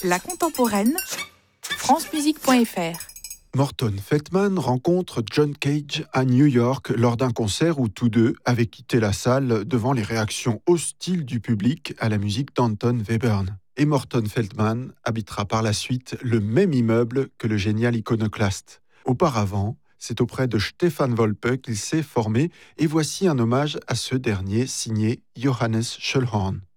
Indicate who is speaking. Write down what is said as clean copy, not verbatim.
Speaker 1: La contemporaine, francemusique.fr.
Speaker 2: Morton Feldman rencontre John Cage à New York lors d'un concert où tous deux avaient quitté la salle devant les réactions hostiles du public à la musique d'Anton Webern. Et Morton Feldman habitera par la suite le même immeuble que le génial iconoclaste. Auparavant, c'est auprès de Stefan Volpe qu'il s'est formé et voici un hommage à ce dernier signé Johannes Schöllhorn.